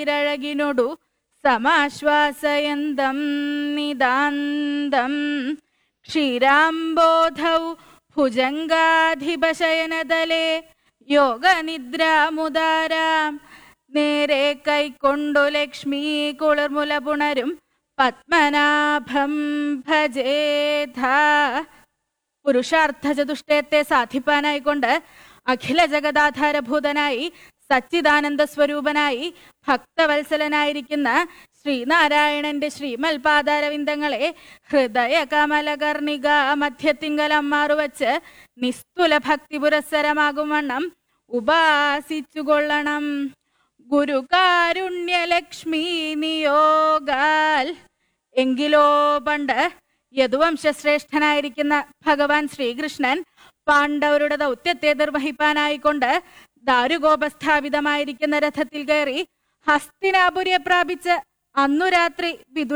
ഴകിനോടു സമാശ്വാസയന്തം നിതാന്തം ക്ഷീരാംബോധൗ ഭുജംഗാധിപശയനതലേ യോഗനിദ്രാമുദാരാം നേരെ കൈക്കൊണ്ടു ലക്ഷ്മീ കുളിർമുല പുണരും പത്മനാഭം ഭജേധ. പുരുഷാർത്ഥ ചതുഷ്ടയത്തെ സാധിപ്പാനായിക്കൊണ്ട് അഖില ജഗദാധാരഭൂതനായി സച്ചിദാനന്ദ സ്വരൂപനായി ഭക്തവത്സലനായിരിക്കുന്ന ശ്രീനാരായണന്റെ ശ്രീമൽപാദാരവിന്ദങ്ങളെ ഹൃദയ കമലകർണിക മധ്യത്തിങ്കലമ്മാറുവച്ച് നിസ്തുല ഭക്തി പുരസ്സരമാകും വണ്ണം ഉപാസിച്ചുകൊള്ളണം. ഗുരുകാരുണ്യലക്ഷ്മി നിയോഗാൽ. എങ്കിലോ പണ്ട് യദുവംശശ്രേഷ്ഠനായിരിക്കുന്ന ഭഗവാൻ ശ്രീകൃഷ്ണൻ പാണ്ഡവരുടെ ദൗത്യത്തെ നിർവഹിപ്പാനായിക്കൊണ്ട് ദാരുഗോപസ്ഥാപിതമായിരിക്കുന്ന രഥത്തിൽ കയറി ഹസ്തിനാപുരിയെ പ്രാപിച്ച് അന്നു രാത്രി